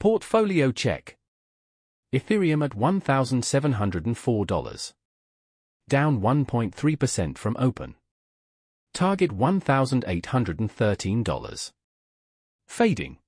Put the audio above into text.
Portfolio check. Ethereum at $1,704. Down 1.3% from open. Target $1,813. Fading.